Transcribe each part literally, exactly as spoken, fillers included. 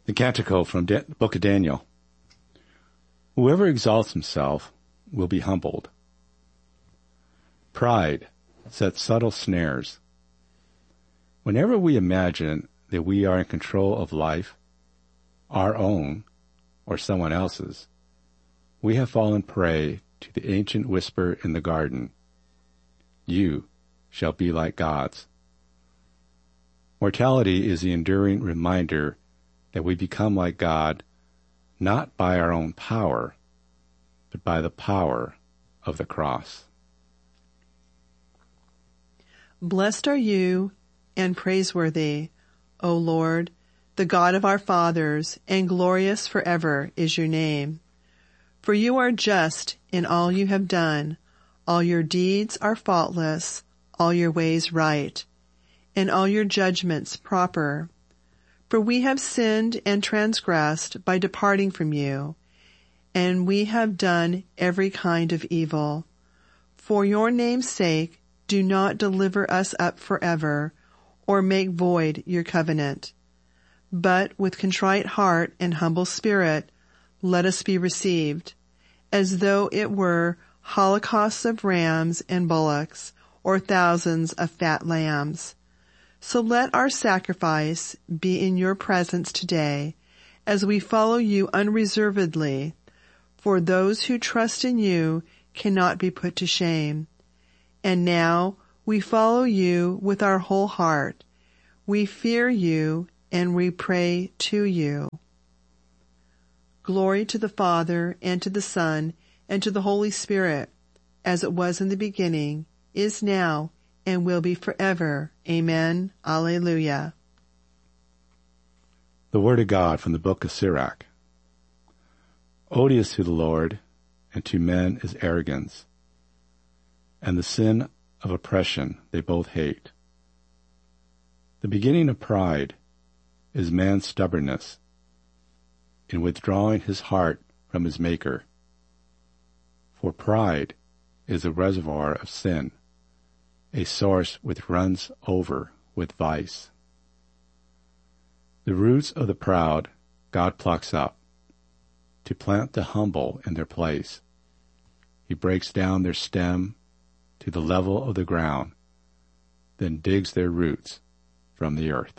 The Canticle from the Book of Daniel. Whoever exalts himself will be humbled. Pride sets subtle snares. Whenever we imagine that we are in control of life, our own or someone else's, we have fallen prey to the ancient whisper in the garden, "You shall be like gods." Mortality is the enduring reminder that we become like God not by our own power, but by the power of the cross. Blessed are you and praiseworthy, O Lord, the God of our fathers, and glorious forever is your name. For you are just in all you have done, all your deeds are faultless, all your ways right, and all your judgments proper. For we have sinned and transgressed by departing from you, and we have done every kind of evil. For your name's sake, do not deliver us up forever, or make void your covenant. But with contrite heart and humble spirit, let us be received, as though it were holocausts of rams and bullocks, or thousands of fat lambs. So let our sacrifice be in your presence today, as we follow you unreservedly, for those who trust in you cannot be put to shame. And now we follow you with our whole heart. We fear you and we pray to you. Glory to the Father, and to the Son, and to the Holy Spirit, as it was in the beginning, is now, and will be forever. Amen. Alleluia. The Word of God from the Book of Sirach. Odious to the Lord and to men is arrogance, and the sin of oppression they both hate. The beginning of pride is man's stubbornness in withdrawing his heart from his Maker. For pride is a reservoir of sin, a source which runs over with vice. The roots of the proud God plucks up, to plant the humble in their place. He breaks down their stem to the level of the ground, then digs their roots from the earth.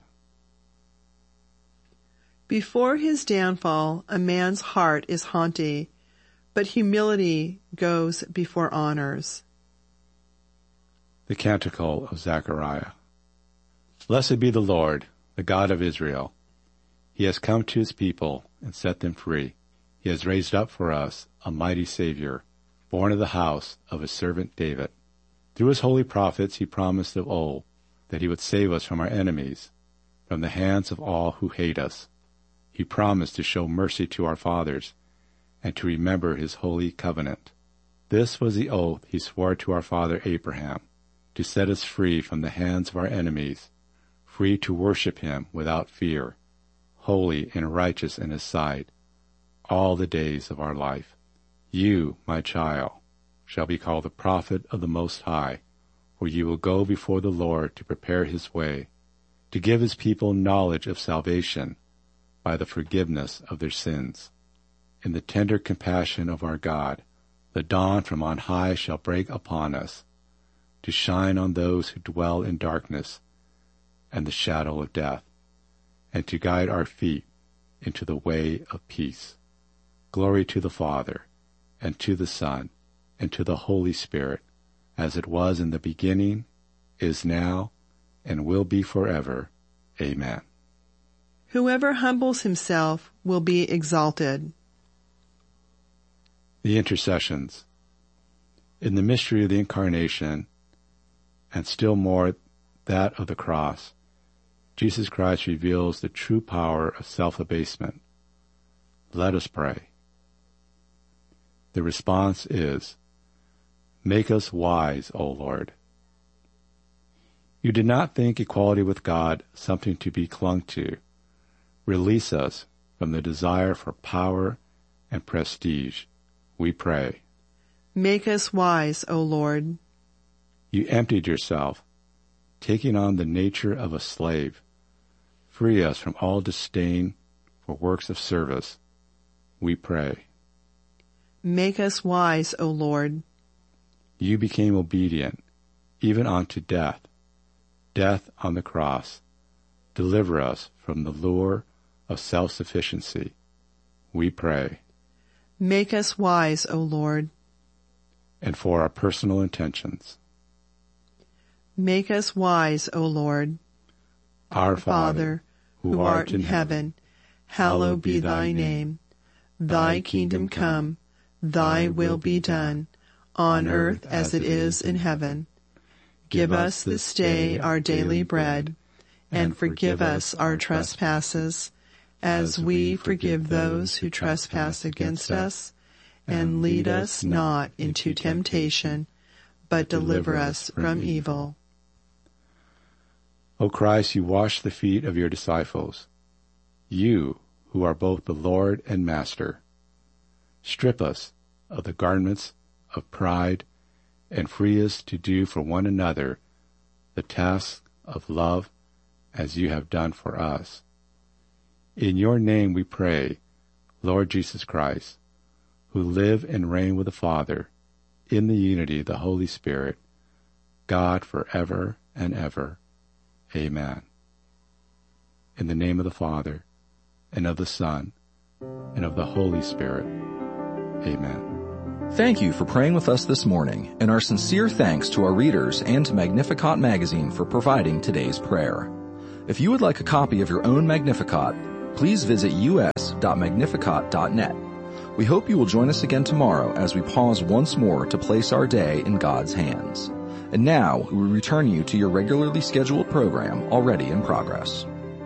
Before his downfall, a man's heart is haughty, but humility goes before honors. The Canticle of Zechariah. Blessed be the Lord, the God of Israel. He has come to his people and set them free. He has raised up for us a mighty Savior, born of the house of his servant David. Through his holy prophets he promised of old that he would save us from our enemies, from the hands of all who hate us. He promised to show mercy to our fathers and to remember his holy covenant. This was the oath he swore to our father Abraham, to set us free from the hands of our enemies, free to worship him without fear, holy and righteous in his sight, all the days of our life. You, my child, shall be called the prophet of the Most High, for you will go before the Lord to prepare his way, to give his people knowledge of salvation by the forgiveness of their sins. In the tender compassion of our God, the dawn from on high shall break upon us, to shine on those who dwell in darkness and the shadow of death, and to guide our feet into the way of peace. Glory to the Father, and to the Son, and to the Holy Spirit, as it was in the beginning, is now, and will be forever. Amen. Whoever humbles himself will be exalted. The Intercessions. In the mystery of the Incarnation, and still more that of the cross, Jesus Christ reveals the true power of self-abasement. Let us pray. The response is, "Make us wise, O Lord." You did not think equality with God something to be clung to. Release us from the desire for power and prestige, we pray. Make us wise, O Lord. You emptied yourself, taking on the nature of a slave. Free us from all disdain for works of service, we pray. Make us wise, O Lord. You became obedient, even unto death, death on the cross. Deliver us from the lure of self-sufficiency, we pray. Make us wise, O Lord. And for our personal intentions. Make us wise, O Lord. Our Father, who art in heaven, hallowed be thy name. Thy kingdom come, thy will be done, on earth as it is in heaven. Give us this day our daily bread, and forgive us our trespasses, as we forgive those who trespass against us. And lead us not into temptation, but deliver us from evil. O Christ, you wash the feet of your disciples, you who are both the Lord and Master. Strip us of the garments of pride and free us to do for one another the task of love as you have done for us. In your name we pray, Lord Jesus Christ, who live and reign with the Father in the unity of the Holy Spirit, God forever and ever. Amen. In the name of the Father, and of the Son, and of the Holy Spirit. Amen. Thank you for praying with us this morning, and our sincere thanks to our readers and to Magnificat magazine for providing today's prayer. If you would like a copy of your own Magnificat, please visit u s dot magnificat dot net. We hope you will join us again tomorrow as we pause once more to place our day in God's hands. And now we return you to your regularly scheduled program already in progress.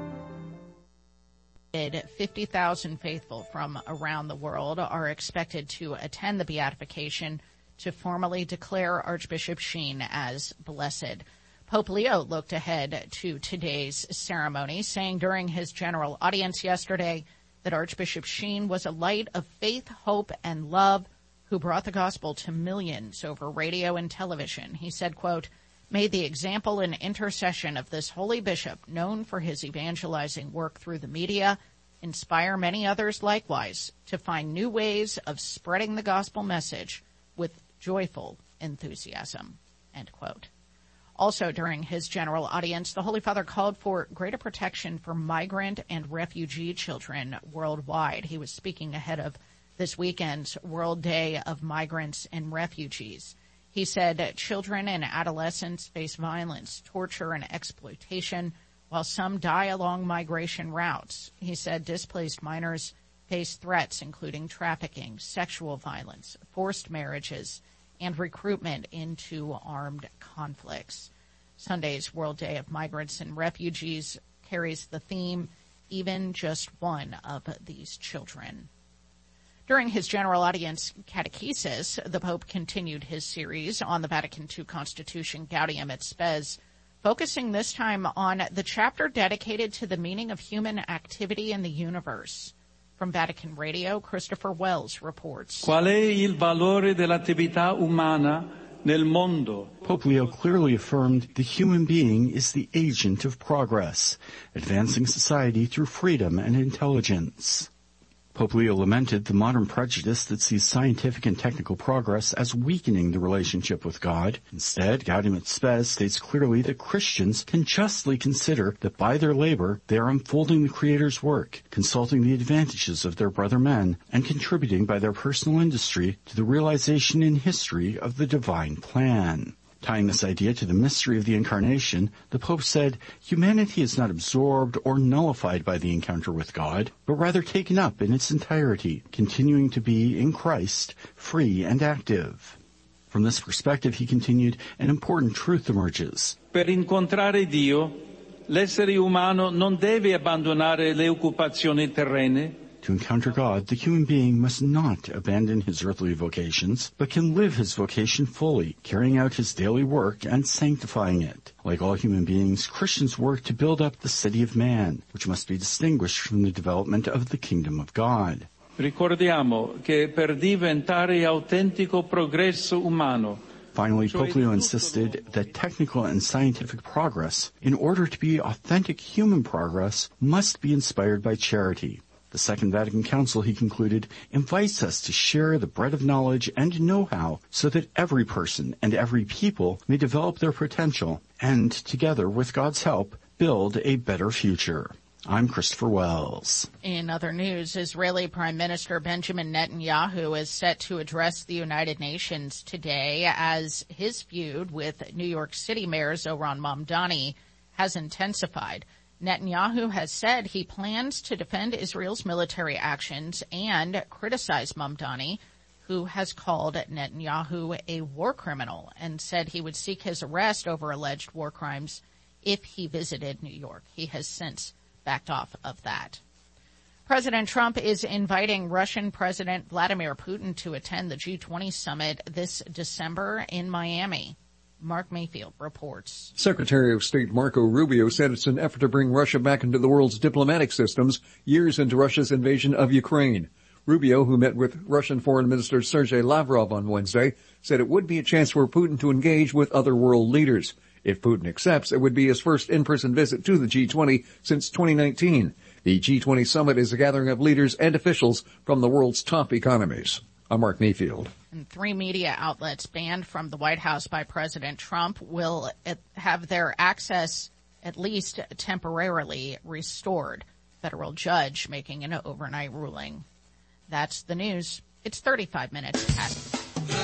fifty thousand faithful from around the world are expected to attend the beatification to formally declare Archbishop Sheen as blessed. Pope Leo looked ahead to today's ceremony, saying during his general audience yesterday that Archbishop Sheen was a light of faith, hope, and love who brought the gospel to millions over radio and television. He said, quote, "May the example and intercession of this holy bishop, known for his evangelizing work through the media, inspire many others likewise to find new ways of spreading the gospel message with joyful enthusiasm," end quote. Also during his general audience, the Holy Father called for greater protection for migrant and refugee children worldwide. He was speaking ahead of this weekend's World Day of Migrants and Refugees. He said children and adolescents face violence, torture, and exploitation, while some die along migration routes. He said displaced minors face threats including trafficking, sexual violence, forced marriages, and recruitment into armed conflicts. Sunday's World Day of Migrants and Refugees carries the theme, even just one of these children. During his general audience catechesis, the Pope continued his series on the Vatican two Constitution, Gaudium et Spes, focusing this time on the chapter dedicated to the meaning of human activity in the universe. From Vatican Radio, Christopher Wells reports. Qual è il valore dell'attività umana nel mondo? Pope Leo clearly affirmed the human being is the agent of progress, advancing society through freedom and intelligence. Pope Leo lamented the modern prejudice that sees scientific and technical progress as weakening the relationship with God. Instead, Gaudium et Spes states clearly that Christians can justly consider that by their labor they are unfolding the Creator's work, consulting the advantages of their brother men, and contributing by their personal industry to the realization in history of the divine plan. Tying this idea to the mystery of the Incarnation, the Pope said, humanity is not absorbed or nullified by the encounter with God, but rather taken up in its entirety, continuing to be, in Christ, free and active. From this perspective, he continued, an important truth emerges. Per incontrare Dio, l'essere umano non deve abbandonare le occupazioni terrene. To encounter God, the human being must not abandon his earthly vocations, but can live his vocation fully, carrying out his daily work and sanctifying it. Like all human beings, Christians work to build up the city of man, which must be distinguished from the development of the kingdom of God. Ricordiamo che per diventare autentico progresso umano, Finally, Pope Leo insisted that technical and scientific progress, in order to be authentic human progress, must be inspired by charity. The Second Vatican Council, he concluded, invites us to share the bread of knowledge and know-how so that every person and every people may develop their potential and, together with God's help, build a better future. I'm Christopher Wells. In other news, Israeli Prime Minister Benjamin Netanyahu is set to address the United Nations today as his feud with New York City Mayor Zohran Mamdani has intensified. Netanyahu has said he plans to defend Israel's military actions and criticize Mamdani, who has called Netanyahu a war criminal and said he would seek his arrest over alleged war crimes if he visited New York. He has since backed off of that. President Trump is inviting Russian President Vladimir Putin to attend the G twenty summit this December in Miami. Mark Mayfield reports. Secretary of State Marco Rubio said it's an effort to bring Russia back into the world's diplomatic systems years into Russia's invasion of Ukraine. Rubio, who met with Russian Foreign Minister Sergei Lavrov on Wednesday, said it would be a chance for Putin to engage with other world leaders. If Putin accepts, it would be his first in-person visit to the G twenty since twenty nineteen. The G twenty summit is a gathering of leaders and officials from the world's top economies. I'm Mark Mayfield. And three media outlets banned from the White House by President Trump will have their access at least temporarily restored. Federal judge making an overnight ruling. That's the news. It's thirty-five minutes past. The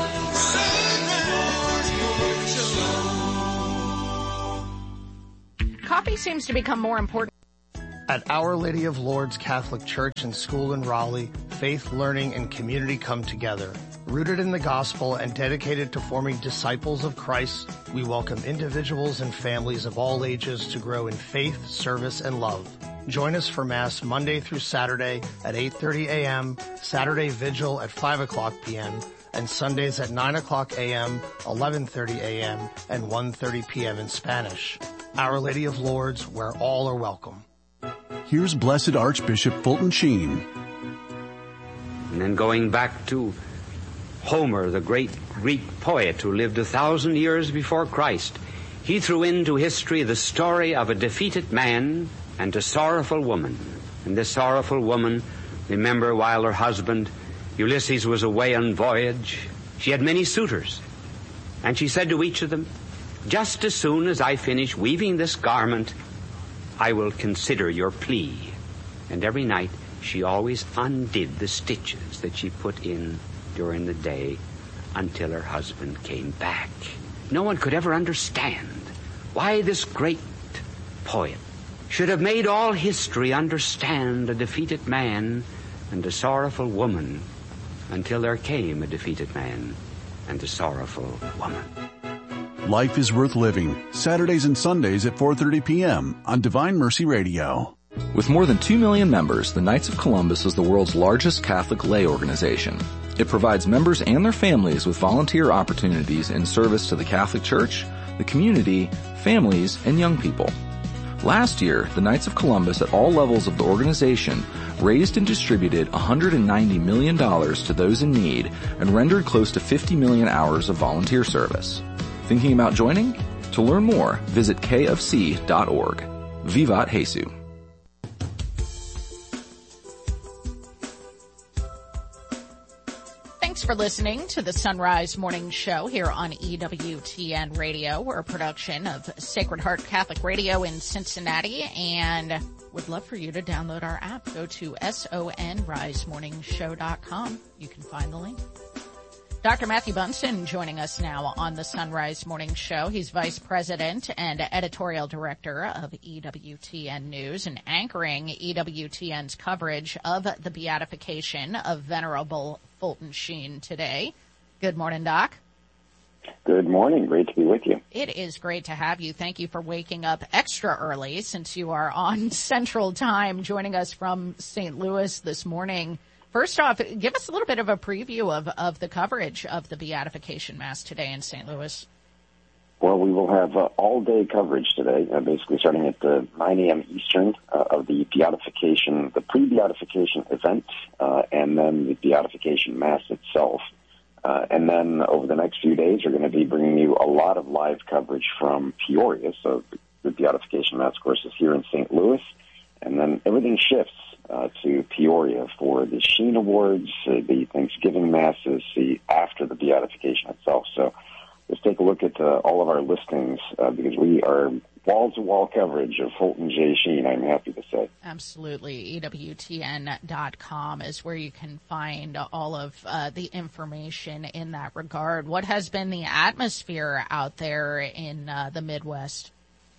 Coffee seems to become more important. At Our Lady of Lourdes Catholic Church and School in Raleigh, faith, learning, and community come together. Rooted in the gospel and dedicated to forming disciples of Christ, we welcome individuals and families of all ages to grow in faith, service, and love. Join us for Mass Monday through Saturday at eight thirty a.m., Saturday Vigil at five o'clock p.m., and Sundays at nine o'clock a.m., eleven thirty a.m., and one thirty p.m. in Spanish. Our Lady of Lourdes, where all are welcome. Here's Blessed Archbishop Fulton Sheen. And then going back to Homer, the great Greek poet who lived a thousand years before Christ, he threw into history the story of a defeated man and a sorrowful woman. And this sorrowful woman, remember, while her husband Ulysses was away on voyage, she had many suitors. And she said to each of them, "Just as soon as I finish weaving this garment, I will consider your plea." And every night she always undid the stitches that she put in during the day until her husband came back. No one could ever understand why this great poet should have made all history understand a defeated man and a sorrowful woman until there came a defeated man and a sorrowful woman. Life is Worth Living, Saturdays and Sundays at four thirty p.m. on Divine Mercy Radio. With more than two million members, the Knights of Columbus is the world's largest Catholic lay organization. It provides members and their families with volunteer opportunities in service to the Catholic Church, the community, families, and young people. Last year, the Knights of Columbus at all levels of the organization raised and distributed one hundred ninety million dollars to those in need and rendered close to fifty million hours of volunteer service. Thinking about joining? To learn more, visit k f c dot org. Vivat Jesus. Thanks for listening to the Sunrise Morning Show here on E W T N Radio. We're a production of Sacred Heart Catholic Radio in Cincinnati, and would love for you to download our app. Go to sonrise morning show dot com. You can find the link. Doctor Matthew Bunson joining us now on the Sunrise Morning Show. He's Vice President and Editorial Director of E W T N News and anchoring E W T N's coverage of the beatification of Venerable Fulton Sheen today. Good morning, Doc. Good morning. Great to be with you. It is great to have you. Thank you for waking up extra early since you are on Central Time, joining us from Saint Louis this morning. First off, give us a little bit of a preview of, of the coverage of the Beatification Mass today in Saint Louis. Well, we will have uh, all-day coverage today, uh, basically starting at uh, nine a.m. Eastern uh, of the Beatification, the pre-Beatification event, uh, and then the Beatification Mass itself. Uh, and then over the next few days, we're going to be bringing you a lot of live coverage from Peoria. So the Beatification Mass, of course, is here in Saint Louis. And then everything shifts uh, to Peoria for the Sheen Awards, uh, the Thanksgiving Masses, the after the beatification itself. So let's take a look at uh, all of our listings uh, because we are wall-to-wall coverage of Fulton J. Sheen, I'm happy to say. Absolutely. E W T N dot com is where you can find all of uh, the information in that regard. What has been the atmosphere out there in uh, the Midwest?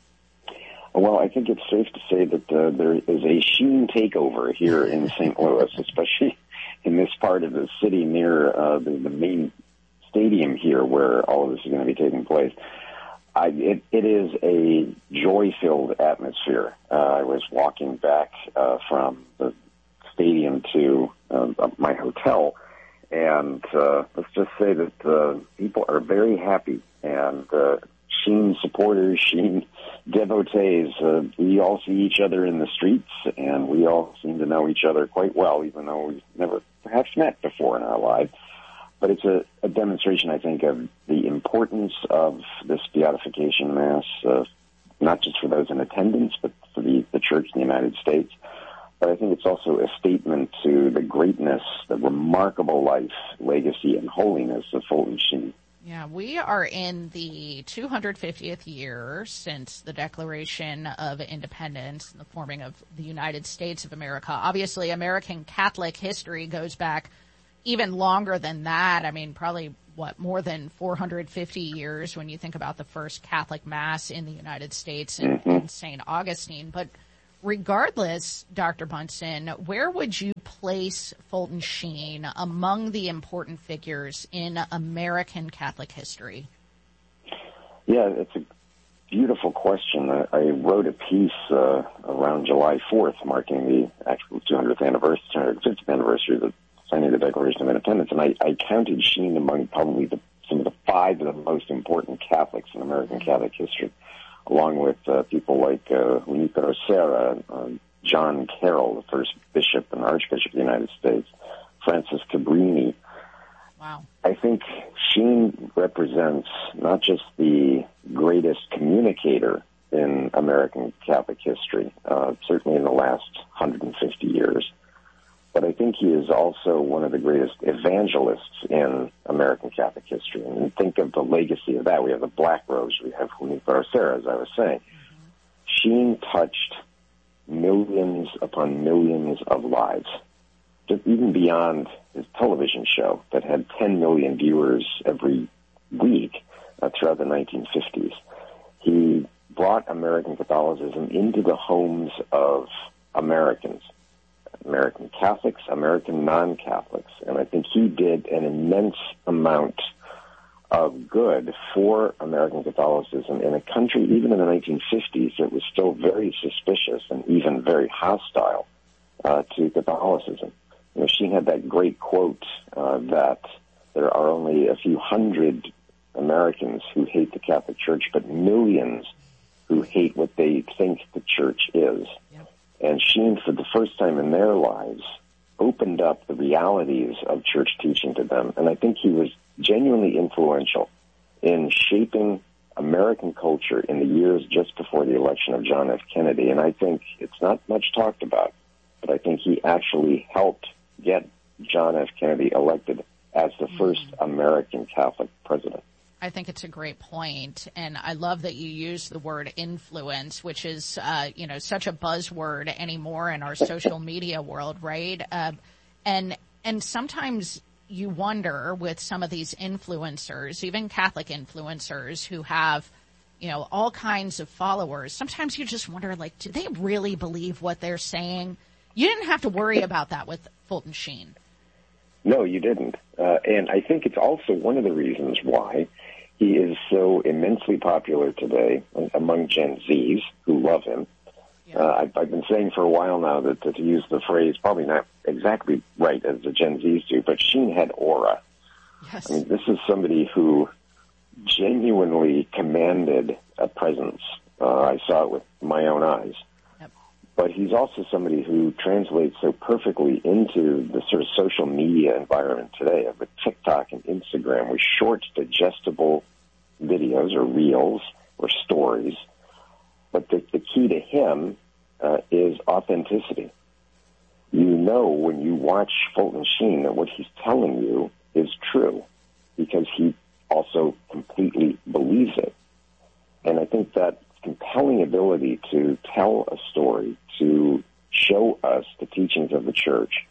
Well, I think it's safe to say that uh, there is a Sheen takeover here in Saint Louis, especially in this part of the city near uh, the, the main stadium here where all of this is going to be taking place. I, it, it is a joy-filled atmosphere. Uh, I was walking back uh, from the stadium to uh, my hotel, and uh, let's just say that uh, people are very happy, and uh, Sheen supporters, Sheen devotees, uh, we all see each other in the streets, and we all seem to know each other quite well, even though we've never perhaps met before in our lives. But it's a, a demonstration, I think, of the importance of this beatification mass, uh, not just for those in attendance, but for the, the Church in the United States. But I think it's also a statement to the greatness, the remarkable life, legacy, and holiness of Fulton Sheen. Yeah, we are in the two hundred fiftieth year since the Declaration of Independence and the forming of the United States of America. Obviously, American Catholic history goes back even longer than that. I mean, probably, what, more than four hundred fifty years when you think about the first Catholic Mass in the United States in, mm-hmm. in Saint Augustine. But regardless, Doctor Bunson, where would you place Fulton Sheen among the important figures in American Catholic history? Yeah, it's a beautiful question. I, I wrote a piece uh, around July fourth, marking the actual two hundredth anniversary, two hundred fiftieth anniversary of the signing of the Declaration of Independence, and I, I counted Sheen among probably the, some of the five of the most important Catholics in American Catholic history, along with uh, people like uh, Junipero Serra, uh, John Carroll, the first bishop and archbishop of the United States, Francis Cabrini. Wow. I think Sheen represents not just the greatest communicator in American Catholic history, uh, certainly in the last one hundred fifty years, but I think he is also one of the greatest evangelists in American Catholic history. And think of the legacy of that. We have the Black Rose, we have Junipero Serra, as I was saying. Mm-hmm. Sheen touched millions upon millions of lives, just even beyond his television show that had ten million viewers every week uh, throughout the nineteen fifties. He brought American Catholicism into the homes of Americans. American Catholics, American non-Catholics, and I think he did an immense amount of good for American Catholicism in a country, even in the nineteen fifties, that was still very suspicious and even very hostile uh, to Catholicism. You know, Sheen had that great quote uh, that there are only a few hundred Americans who hate the Catholic Church, but millions who hate what they think the Church is. Yep. And Sheen, for the first time in their lives, opened up the realities of church teaching to them. And I think he was genuinely influential in shaping American culture in the years just before the election of John F. Kennedy. And I think it's not much talked about, but I think he actually helped get John F. Kennedy elected as the first American Catholic president. I think it's a great point, and I love that you use the word influence, which is, uh, you know, such a buzzword anymore in our social media world, right? Uh, and and sometimes you wonder with some of these influencers, even Catholic influencers who have, you know, all kinds of followers. Sometimes you just wonder, like, do they really believe what they're saying? You didn't have to worry about that with Fulton Sheen. No, you didn't. Uh, and I think it's also one of the reasons why he is so immensely popular today among Gen Zs who love him. Yeah. Uh, I've, I've been saying for a while now that, that to use the phrase, probably not exactly right as the Gen Zs do, but Sheen had aura. Yes. I mean, this is somebody who genuinely commanded a presence. Uh, I saw it with my own eyes. But he's also somebody who translates so perfectly into the sort of social media environment today with TikTok and Instagram with short, digestible videos or reels or stories. But the, the key to him uh, is authenticity. You know when you watch Fulton Sheen that what he's telling you is true because he also completely believes it. And I think that compelling ability to tell a story, to show us the teachings of the church,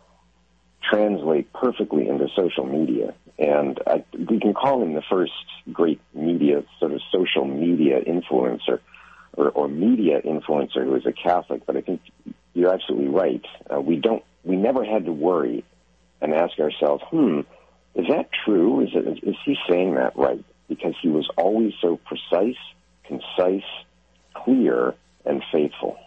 translate perfectly into social media. And I, we can call him the first great media, sort of social media influencer or, or media influencer who is a Catholic. But I think you're absolutely right. Uh, we don't, we never had to worry and ask ourselves, hmm, is that true? Is it, is he saying that right? Because he was always so precise, concise, clear, and faithful.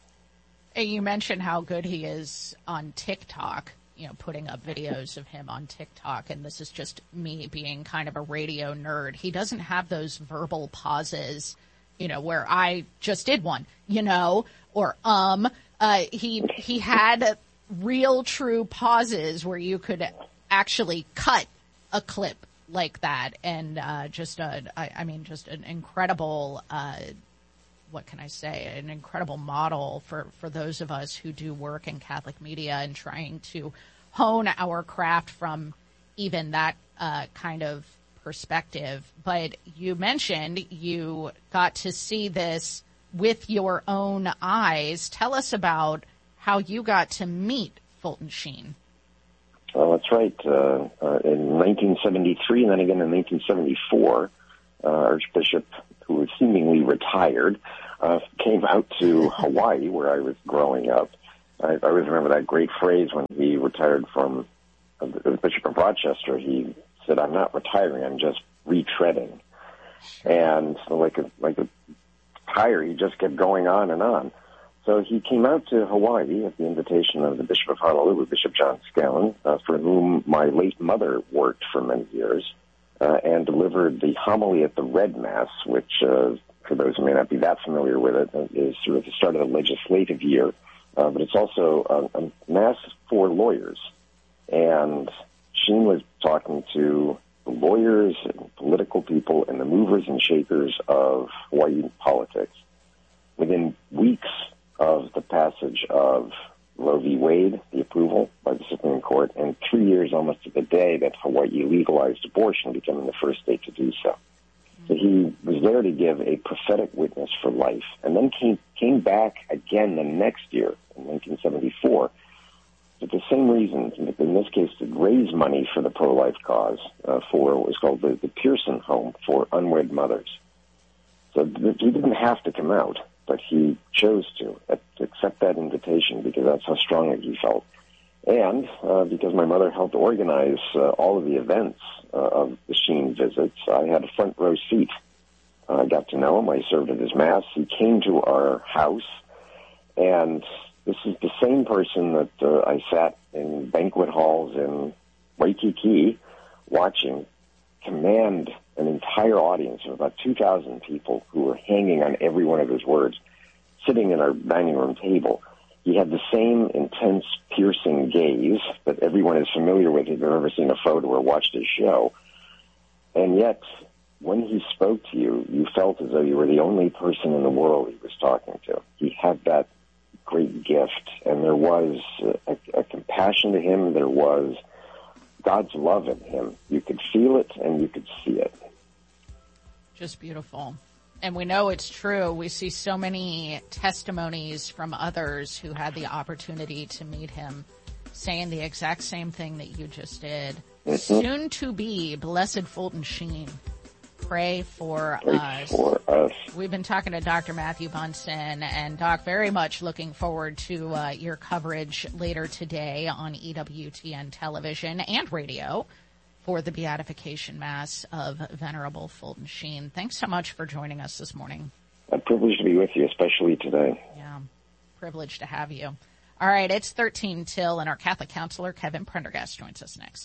You mentioned how good he is on TikTok, you know, putting up videos of him on TikTok, and this is just me being kind of a radio nerd. He doesn't have those verbal pauses, you know, where I just did one, you know, or um. Uh, he he had real, true pauses where you could actually cut a clip like that, and uh, just a, I, I mean, just an incredible. Uh, what can I say? An incredible model for, for those of us who do work in Catholic media and trying to hone our craft from even that uh, kind of perspective. But you mentioned you got to see this with your own eyes. Tell us about how you got to meet Fulton Sheen. Well, that's right. Uh, uh, in nineteen seventy-three and then again in nineteen seventy-four, uh, Archbishop, who was seemingly retired, uh, came out to Hawaii, where I was growing up. I, I always remember that great phrase when he retired from uh, the Bishop of Rochester. He said, "I'm not retiring, I'm just retreading." And so like a, like a tire, he just kept going on and on. So he came out to Hawaii at the invitation of the Bishop of Honolulu, Bishop John Scallon, uh, for whom my late mother worked for many years, uh, and delivered the homily at the Red Mass, which, uh, for those who may not be that familiar with it, is sort of the start of the legislative year. Uh, but it's also a, a mass for lawyers. And Sheen was talking to the lawyers and political people and the movers and shakers of Hawaii politics. Within weeks of the passage of Roe v. Wade, the approval by the Supreme Court, and three years almost to the day that Hawaii legalized abortion, becoming the first state to do so. So he was there to give a prophetic witness for life, and then came came back again the next year, in nineteen seventy-four, for the same reason, in this case, to raise money for the pro-life cause uh, for what was called the, the Pearson Home for unwed mothers. So th- he didn't have to come out, but he chose to, uh, to accept that invitation because that's how strongly he felt. And uh, because my mother helped organize uh, all of the events uh, of the Sheen visits, I had a front row seat. Uh, I got to know him. I served at his Mass. He came to our house, and this is the same person that uh, I sat in banquet halls in Waikiki watching command an entire audience of about two thousand people who were hanging on every one of his words, sitting at our dining room table. He had the same intense, piercing gaze that everyone is familiar with if they've ever seen a photo or watched his show. And yet, when he spoke to you, you felt as though you were the only person in the world he was talking to. He had that great gift, and there was a, a compassion to him. There was God's love in him. You could feel it, and you could see it. Just beautiful. And we know it's true. We see so many testimonies from others who had the opportunity to meet him saying the exact same thing that you just did. Mm-hmm. Soon to be Blessed Fulton Sheen. Pray for Pray us. for us. We've been talking to Doctor Matthew Bunson, and Doc, very much looking forward to uh, your coverage later today on E W T N television and radio for the Beatification Mass of Venerable Fulton Sheen. Thanks so much for joining us this morning. A privilege to be with you, especially today. Yeah, privilege to have you. All right, it's thirteen till, and our Catholic counselor, Kevin Prendergast, joins us next.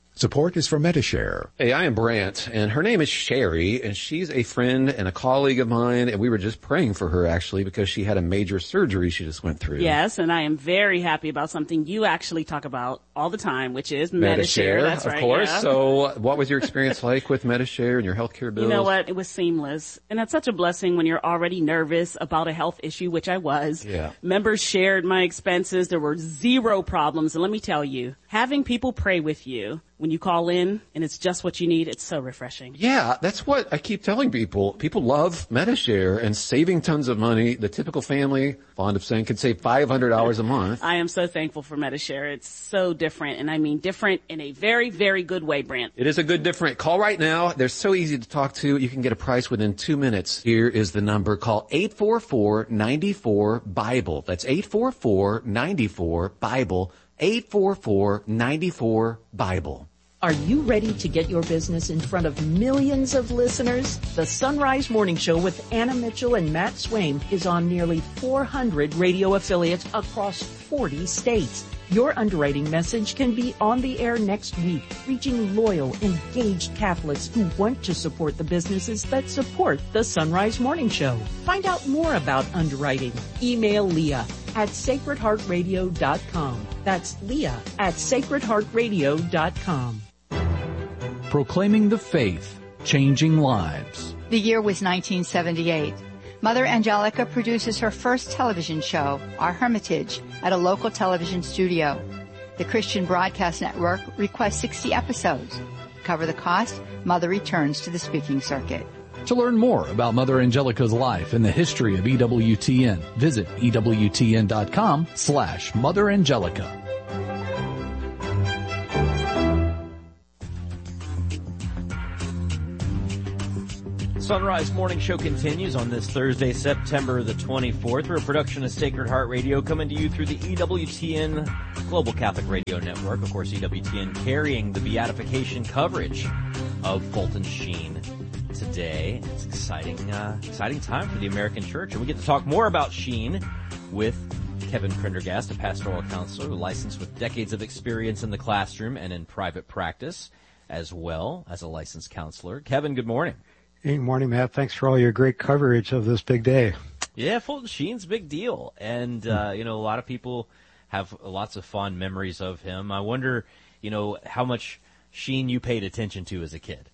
Support is for Medi-Share. Hey, I am Brant, and her name is Sherry, and she's a friend and a colleague of mine, and we were just praying for her, actually, because she had a major surgery she just went through. Yes, and I am very happy about something you actually talk about all the time, which is Medi-Share. That's of right, course. yeah. So what was your experience like with Medi-Share and your healthcare bills? You know what? It was seamless. And that's such a blessing when you're already nervous about a health issue, which I was. Yeah. Members shared my expenses. There were zero problems. And let me tell you, having people pray with you when you call in and it's just what you need, it's so refreshing. Yeah, that's what I keep telling people. People love Medi-Share and saving tons of money. The typical family, fond of saying, can save five hundred dollars a month. I am so thankful for Medi-Share. It's so different, and I mean different in a very, very good way, Brant. It is a good different. Call right now. They're so easy to talk to. You can get a price within two minutes. Here is the number. Call eight four four, nine four, BIBLE. That's eight four four, nine four, BIBLE. eight four four, nine four, BIBLE. Are you ready to get your business in front of millions of listeners? The Sunrise Morning Show with Anna Mitchell and Matt Swaim is on nearly four hundred radio affiliates across forty states. Your underwriting message can be on the air next week, reaching loyal, engaged Catholics who want to support the businesses that support the Sunrise Morning Show. Find out more about underwriting. Email Leah at sacred heart radio dot com. That's Leah at sacred heart radio dot com. Proclaiming the faith, changing lives. The year was nineteen seventy-eight. Mother Angelica produces her first television show, Our Hermitage, at a local television studio. The Christian Broadcast Network requests sixty episodes. To cover the cost, Mother returns to the speaking circuit. To learn more about Mother Angelica's life and the history of E W T N, visit E W T N dot com slash Mother Angelica. Sunrise Morning Show continues on this Thursday, September the twenty-fourth. We're a production of Sacred Heart Radio, coming to you through the E W T N Global Catholic Radio Network. Of course, E W T N carrying the beatification coverage of Fulton Sheen today. It's an exciting, uh, exciting time for the American Church, and we get to talk more about Sheen with Kevin Prendergast, a pastoral counselor licensed with decades of experience in the classroom and in private practice, as well as a licensed counselor. Kevin, good morning. Hey, morning, Matt. Thanks for all your great coverage of this big day. Yeah, Fulton Sheen's a big deal. And, uh, you know, a lot of people have lots of fond memories of him. I wonder, you know, how much Sheen you paid attention to as a kid.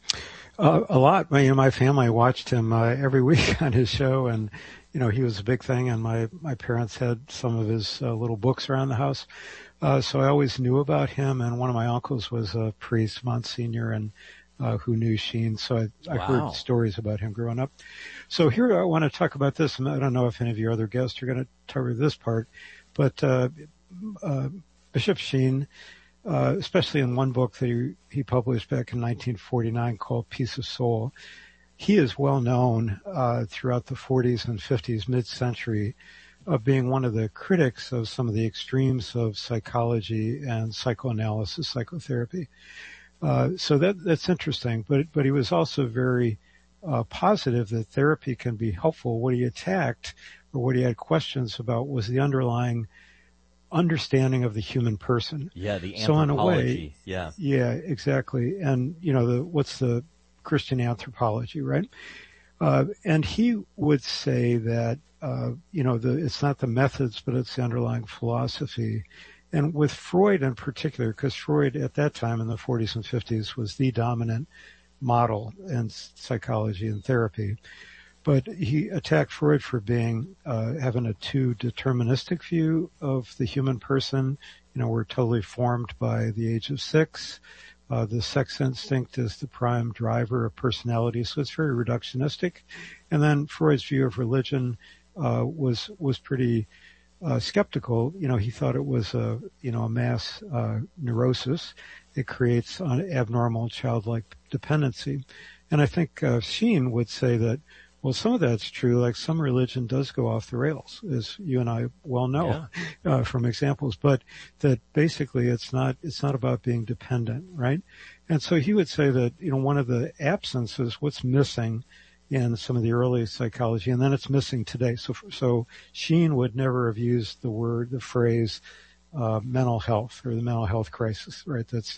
Uh, a lot. You know, my family watched him uh, every week on his show, and, you know, he was a big thing, and my, my parents had some of his uh, little books around the house. Uh, so I always knew about him, and one of my uncles was a priest, Monsignor, and Uh, who knew Sheen, so I, I Wow. heard stories about him growing up. So here I want to talk about this, and I don't know if any of your other guests are going to cover this part, but uh, uh, Bishop Sheen, uh, especially in one book that he, he published back in nineteen forty-nine called Peace of Soul, he is well known uh, throughout the forties and fifties, mid-century, of being one of the critics of some of the extremes of psychology and psychoanalysis, psychotherapy. Uh, so that, that's interesting, but, but he was also very, uh, positive that therapy can be helpful. What he attacked or what he had questions about was the underlying understanding of the human person. Yeah, the so in a anthropology. way, yeah. Yeah, exactly. And, you know, the, what's the Christian anthropology, right? Uh, and he would say that, uh, you know, the, it's not the methods, but it's the underlying philosophy. And with Freud in particular, because Freud at that time in the forties and fifties was the dominant model in psychology and therapy. But he attacked Freud for being, uh, having a too deterministic view of the human person. You know, we're totally formed by the age of six. Uh, the sex instinct is the prime driver of personality, so it's very reductionistic. And then Freud's view of religion, uh, was, was pretty, Uh, skeptical. You know, he thought it was a, you know, a mass, uh, neurosis. It creates an abnormal childlike dependency. And I think, uh, Sheen would say that, well, some of that's true. Like some religion does go off the rails, as you and I well know, yeah. uh, from examples, but that basically it's not, it's not about being dependent, right? And so he would say that, you know, one of the absences, what's missing in some of the early psychology, and then it's missing today. So, so Sheen would never have used the word, the phrase, uh, mental health or the mental health crisis, right? That's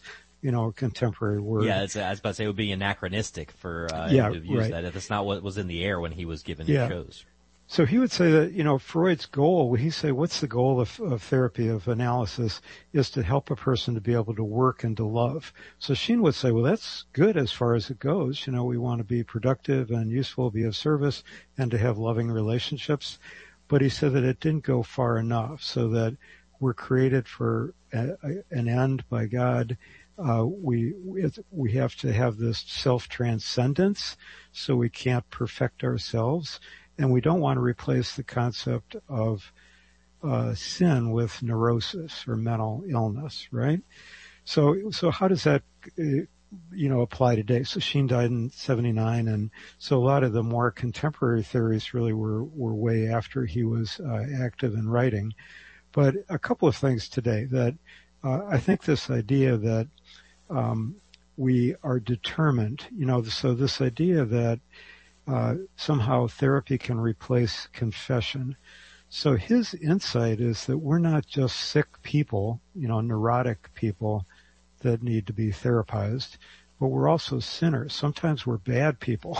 you know, a contemporary word. Yeah, it's, I was about to say it would be anachronistic for uh, yeah, him to use right. that. That's not what was in the air when he was given yeah. his shows. So he would say that, you know, Freud's goal, he'd say, what's the goal of, of therapy, of analysis, is to help a person to be able to work and to love. So Sheen would say, well, that's good as far as it goes. You know, we want to be productive and useful, be of service, and to have loving relationships. But he said that it didn't go far enough, so that we're created for a, a, an end by God. Uh, we, we have to have this self-transcendence, so we can't perfect ourselves. And we don't want to replace the concept of uh, sin with neurosis or mental illness, right? So, so how does that, uh, you know, apply today? So Sheen died in seventy-nine, and so a lot of the more contemporary theories really were were way after he was uh, active in writing. But a couple of things today that uh, I think this idea that um, we are determined, you know, so this idea that Uh, somehow therapy can replace confession. So his insight is that we're not just sick people, you know, neurotic people that need to be therapized, but we're also sinners. Sometimes we're bad people.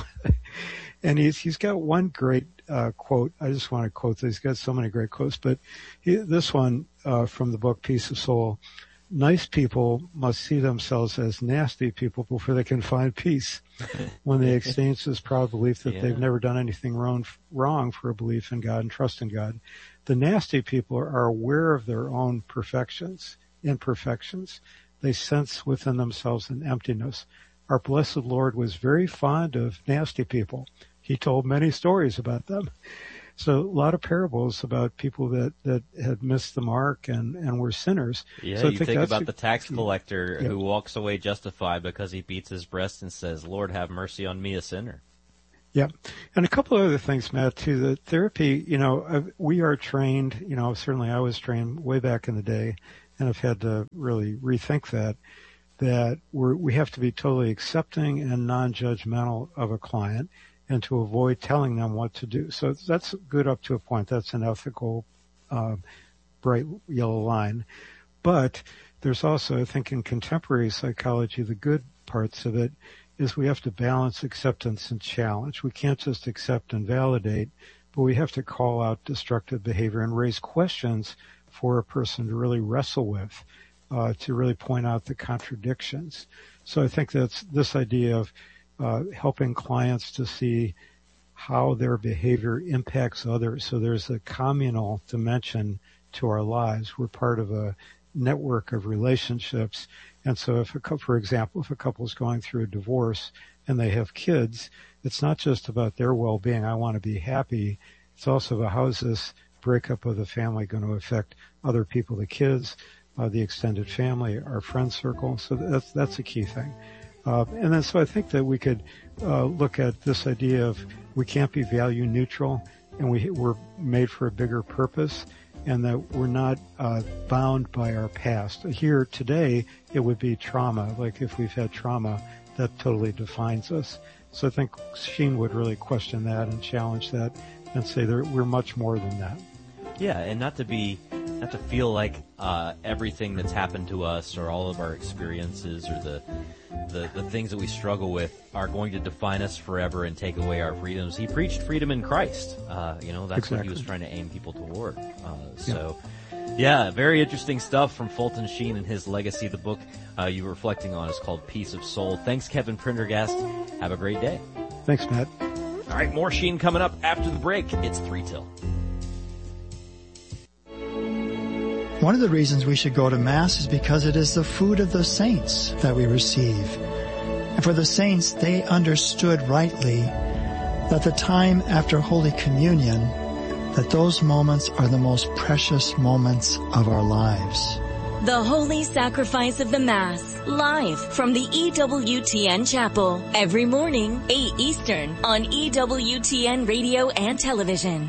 And he's, he's got one great uh, quote. I just want to quote this. He's got so many great quotes, but he, this one uh, from the book Peace of Soul. Nice people must see themselves as nasty people before they can find peace. When they exchange this proud belief that yeah. they've never done anything wrong, wrong for a belief in God and trust in God. The nasty people are aware of their own perfections, imperfections. They sense within themselves an emptiness. Our blessed Lord was very fond of nasty people. He told many stories about them. So a lot of parables about people that, that had missed the mark and, and were sinners. Yeah, so you think, think about a, the tax collector yeah. who walks away justified because he beats his breast and says, Lord, have mercy on me, a sinner. Yeah. And a couple of other things, Matt, too. The therapy, you know, we are trained, you know, certainly I was trained way back in the day, and I've had to really rethink that, that we're, we have to be totally accepting and non-judgmental of a client, and to avoid telling them what to do. So that's good up to a point. That's an ethical, uh, bright yellow line. But there's also, I think, in contemporary psychology, the good parts of it is we have to balance acceptance and challenge. We can't just accept and validate, but we have to call out destructive behavior and raise questions for a person to really wrestle with, uh, to really point out the contradictions. So I think that's this idea of Uh, helping clients to see how their behavior impacts others. So there's a communal dimension to our lives. We're part of a network of relationships. And so if a couple, for example, if a couple is going through a divorce and they have kids, it's not just about their well-being. I want to be happy. It's also about how is this breakup of the family going to affect other people, the kids, uh, the extended family, our friend circle. So that's, that's a key thing. Uh, and then so I think that we could uh, look at this idea of we can't be value neutral, and we, we're made for a bigger purpose, and that we're not uh, bound by our past. Here today, it would be trauma. Like if we've had trauma, that totally defines us. So I think Sheen would really question that and challenge that and say that we're much more than that. Yeah, and not to be, not to feel like uh, everything that's happened to us or all of our experiences or the The, the things that we struggle with are going to define us forever and take away our freedoms. He preached freedom in Christ. Uh, you know, that's exactly. what he was trying to aim people toward. Uh, so, yeah. yeah, very interesting stuff from Fulton Sheen and his legacy. The book uh, you were reflecting on is called Peace of Soul. Thanks, Kevin Prendergast. Have a great day. Thanks, Matt. All right, more Sheen coming up after the break. It's three till. One of the reasons we should go to Mass is because it is the food of the saints that we receive. And for the saints, they understood rightly that the time after Holy Communion, that those moments are the most precious moments of our lives. The Holy Sacrifice of the Mass, live from the E W T N Chapel, every morning, eight Eastern, on E W T N Radio and Television.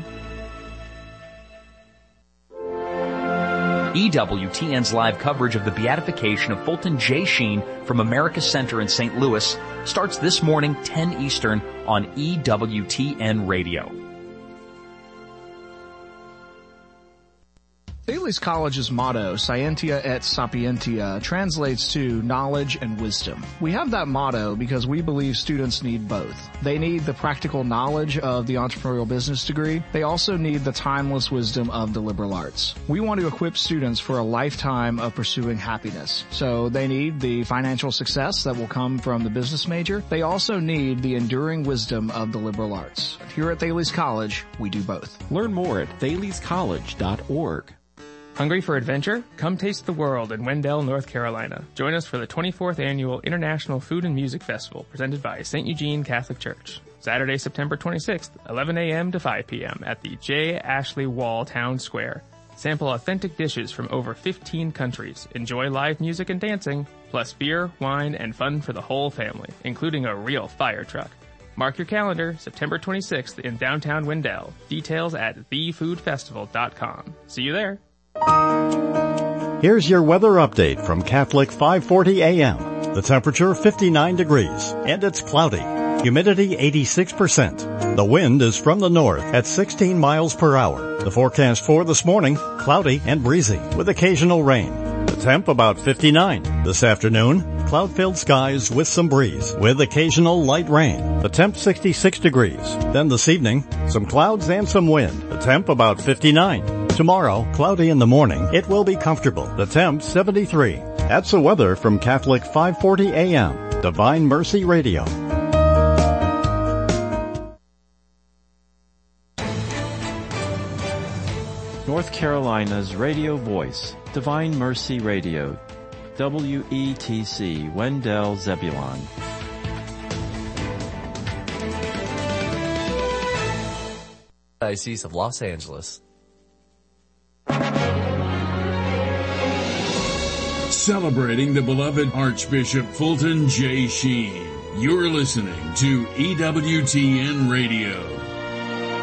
E W T N's live coverage of the beatification of Fulton J. Sheen from America Center in Saint Louis starts this morning, ten Eastern, on E W T N Radio. Saint Thales College's motto, Scientia et Sapientia, translates to knowledge and wisdom. We have that motto because we believe students need both. They need the practical knowledge of the entrepreneurial business degree. They also need the timeless wisdom of the liberal arts. We want to equip students for a lifetime of pursuing happiness. So they need the financial success that will come from the business major. They also need the enduring wisdom of the liberal arts. Here at Thales College, we do both. Learn more at thales college dot org. Hungry for adventure? Come taste the world in Wendell, North Carolina. Join us for the twenty-fourth Annual International Food and Music Festival presented by Saint Eugene Catholic Church. Saturday, September twenty-sixth, eleven a.m. to five p.m. at the J. Ashley Wall Town Square. Sample authentic dishes from over fifteen countries. Enjoy live music and dancing, plus beer, wine, and fun for the whole family, including a real fire truck. Mark your calendar, September twenty-sixth in downtown Wendell. Details at the food festival dot com. See you there. Here's your weather update from Catholic five forty A M. The temperature fifty-nine degrees and it's cloudy. Humidity eighty-six percent. The wind is from the north at sixteen miles per hour. The forecast for this morning, cloudy and breezy with occasional rain. The temp about fifty-nine. This afternoon, cloud-filled skies with some breeze with occasional light rain. The temp sixty-six degrees. Then this evening, some clouds and some wind. The temp about fifty-nine. Tomorrow, cloudy in the morning. It will be comfortable. The temp seventy-three. That's the weather from Catholic five forty A M. Divine Mercy Radio. North Carolina's radio voice, Divine Mercy Radio, W E T C, Wendell, Zebulon. Diocese of Los Angeles. Celebrating the beloved Archbishop Fulton J. Sheen. You're listening to E W T N Radio.